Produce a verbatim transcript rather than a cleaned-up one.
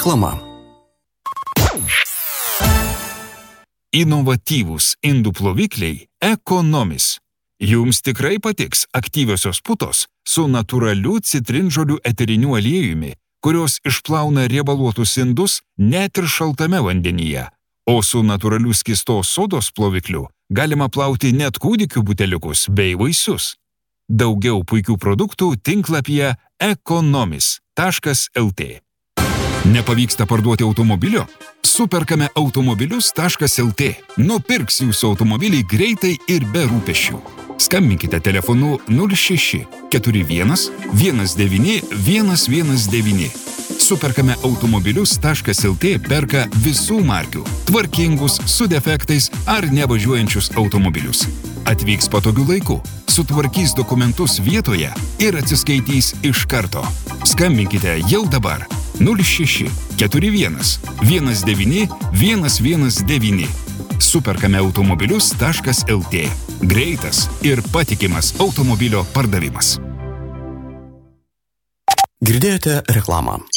Reklama. Inovatyvūs indų plovikliai Economis. Jums tikrai patiks aktyviosios putos su natūraliu citrinžolių eteriniu aliejumi, kurios išplauna riebaluotus indus net ir šaltame vandenyje. O su natūraliu skystos sodos plovikliu galima plauti net kūdikių buteliukus bei vaisius. Daugiau puikių produktų tinklapyje economis taškas lt. Nepavyksta parduoti automobilio? Superkame automobilius taškas lt. Nupirks jūsų automobilį greitai ir be rūpesčių. Skambinkite telefonu nulis šeši keturi vienas vienas devyni vienas vienas devyni. Superkame automobilius taškas lt perka visų markių, tvarkingus, su defektais ar nevažiuojančius automobilius. Atvyks patogiu laiku, sutvarkys dokumentus vietoje ir atsiskaitys iš karto. Skambinkite jau dabar nulis šeši keturi vienas vienas devyni vienas vienas devyni. Superkame automobilius taškas lt. Greitas ir patikimas automobilio pardavimas. Girdėjote reklamą.